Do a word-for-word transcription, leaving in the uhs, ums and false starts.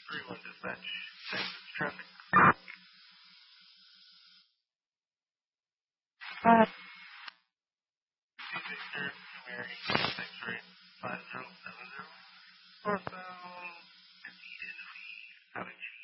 three one dispatch. Thanks, traffic. Uh, Victor, Mary, X-ray, five zero seven zero. Northbound, fifty to the How